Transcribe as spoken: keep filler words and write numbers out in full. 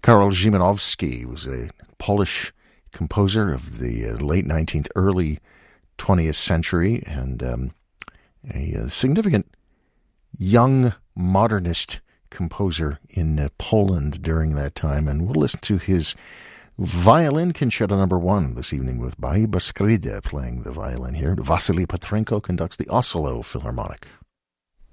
Karol Szymanowski was a Polish composer of the uh, late nineteenth, early twentieth century, and um, a, a significant young modernist composer in uh, Poland during that time. And we'll listen to his violin concerto number one this evening with Baiba Skryde playing the violin here. Vasily Petrenko conducts the Oslo Philharmonic.